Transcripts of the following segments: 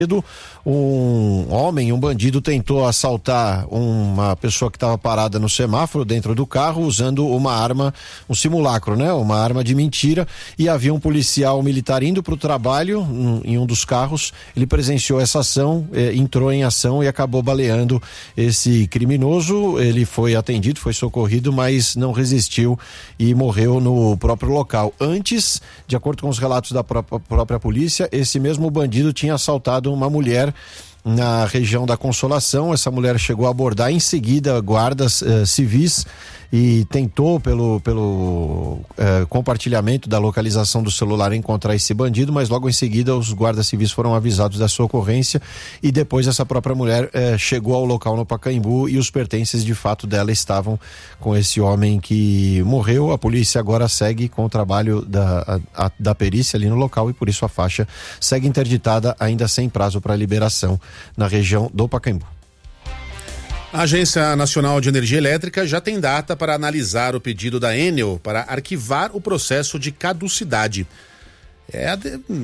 Um bandido tentou assaltar uma pessoa que estava parada no semáforo dentro do carro usando uma arma, um simulacro, né? Uma arma de mentira, e havia um policial militar indo para o trabalho em um dos carros. Ele presenciou essa ação, entrou em ação e acabou baleando esse criminoso. Ele foi atendido, foi socorrido, mas não resistiu e morreu no próprio local. Antes, de acordo com os relatos da própria polícia, esse mesmo bandido tinha assaltado uma mulher na região da Consolação. Essa mulher chegou a abordar em seguida guardas civis e tentou pelo compartilhamento da localização do celular encontrar esse bandido, mas logo em seguida os guardas civis foram avisados da sua ocorrência e depois essa própria mulher chegou ao local no Pacaembu e os pertences de fato dela estavam com esse homem que morreu. A polícia agora segue com o trabalho da perícia ali no local e por isso a faixa segue interditada, ainda sem prazo para liberação na região do Pacaembu. A Agência Nacional de Energia Elétrica já tem data para analisar o pedido da Enel para arquivar o processo de caducidade. É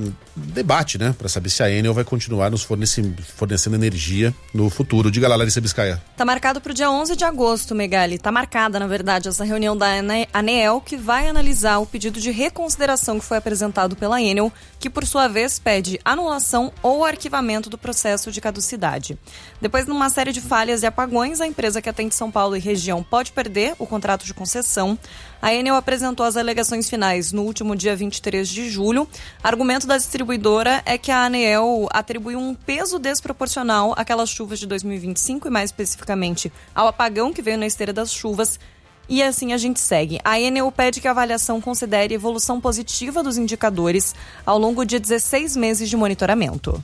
debate, né? Para saber se a Enel vai continuar nos fornecendo energia no futuro. Diga lá, Larissa Biscaia. Tá marcado para o dia 11 de agosto, Megali. Tá marcada, na verdade, essa reunião da ANEEL, que vai analisar o pedido de reconsideração que foi apresentado pela Enel, que por sua vez pede anulação ou arquivamento do processo de caducidade. Depois de uma série de falhas e apagões, a empresa que atende São Paulo e região pode perder o contrato de concessão. A Enel apresentou as alegações finais no último dia 23 de julho. Argumento da distribuidora é que a ANEEL atribuiu um peso desproporcional àquelas chuvas de 2025 e mais especificamente ao apagão que veio na esteira das chuvas. E assim a gente segue. A Enel pede que a avaliação considere evolução positiva dos indicadores ao longo de 16 meses de monitoramento.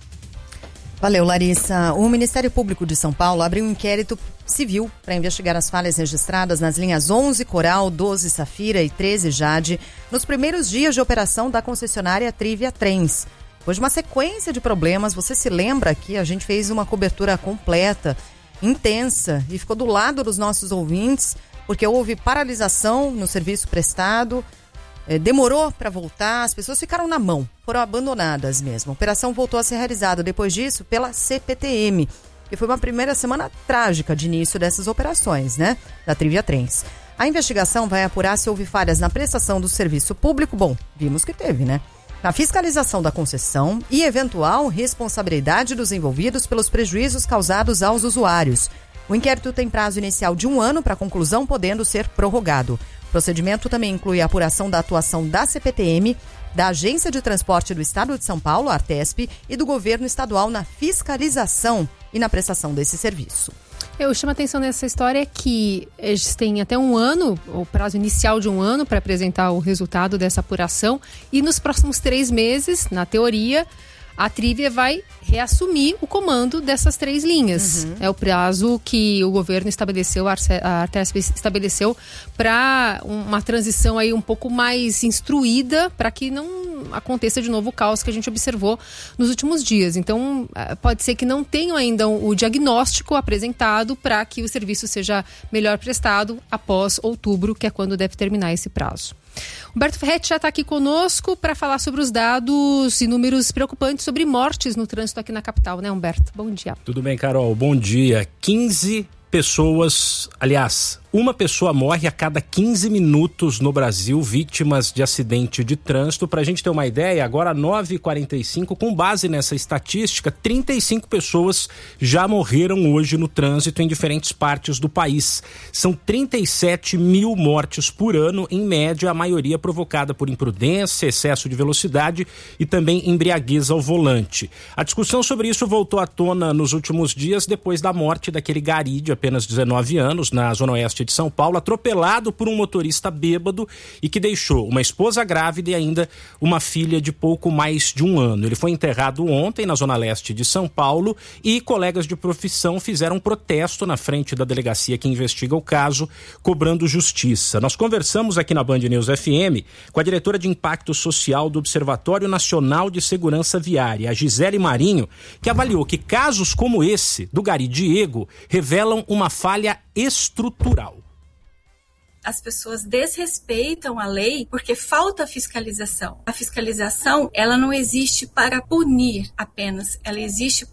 Valeu, Larissa. O Ministério Público de São Paulo abriu um inquérito civil para investigar as falhas registradas nas linhas 11 Coral, 12 Safira e 13 Jade nos primeiros dias de operação da concessionária Trivia Trens. Depois de uma sequência de problemas, você se lembra que a gente fez uma cobertura completa, intensa, e ficou do lado dos nossos ouvintes, porque houve paralisação no serviço prestado, demorou para voltar, as pessoas ficaram na mão, foram abandonadas mesmo. A operação voltou a ser realizada depois disso pela CPTM, que foi uma primeira semana trágica de início dessas operações, né, da Trivia Trens. A investigação vai apurar se houve falhas na prestação do serviço público, bom, vimos que teve, né, na fiscalização da concessão e eventual responsabilidade dos envolvidos pelos prejuízos causados aos usuários. O inquérito tem prazo inicial de 1 ano para conclusão, podendo ser prorrogado. O procedimento também inclui a apuração da atuação da CPTM, da Agência de Transporte do Estado de São Paulo, a Artesp, e do governo estadual na fiscalização e na prestação desse serviço. Eu chamo a atenção nessa história que eles têm até 1 ano, o prazo inicial de 1 ano para apresentar o resultado dessa apuração, e nos próximos 3 meses, na teoria, a Trivia vai reassumir o comando dessas 3 linhas. É o prazo que o governo estabeleceu, a Artesp estabeleceu, para uma transição aí um pouco mais instruída, para que não aconteça de novo o caos que a gente observou nos últimos dias. Então, pode ser que não tenham ainda o diagnóstico apresentado para que o serviço seja melhor prestado após outubro, que é quando deve terminar esse prazo. Humberto Ferretti já está aqui conosco para falar sobre os dados e números preocupantes sobre mortes no trânsito aqui na capital, né, Humberto? Bom dia. Tudo bem, Carol? Bom dia. 15 pessoas, aliás, uma pessoa morre a cada 15 minutos no Brasil, vítimas de acidente de trânsito. Para a gente ter uma ideia, agora 9h45, com base nessa estatística, 35 pessoas já morreram hoje no trânsito em diferentes partes do país. São 37 mil mortes por ano, em média, a maioria provocada por imprudência, excesso de velocidade e também embriaguez ao volante. A discussão sobre isso voltou à tona nos últimos dias, depois da morte daquele gari de apenas 19 anos, na zona oeste de São Paulo, atropelado por um motorista bêbado e que deixou uma esposa grávida e ainda uma filha de pouco mais de 1 ano. Ele foi enterrado ontem na zona leste de São Paulo e colegas de profissão fizeram um protesto na frente da delegacia que investiga o caso, cobrando justiça. Nós conversamos aqui na Band News FM com a diretora de Impacto Social do Observatório Nacional de Segurança Viária, a Gisele Marinho, que avaliou que casos como esse, do gari Diego, revelam uma falha estrutural. as pessoas desrespeitam a lei porque falta fiscalização. A fiscalização, ela não existe para punir apenas, ela existe